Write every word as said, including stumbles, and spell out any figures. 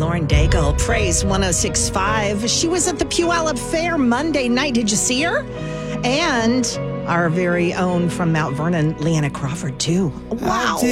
Lauren Daigle, Praise one oh six point five. She was at the Puyallup Fair Monday night. Did you see her? And our very own from Mount Vernon, Leanna Crawford, too. Wow.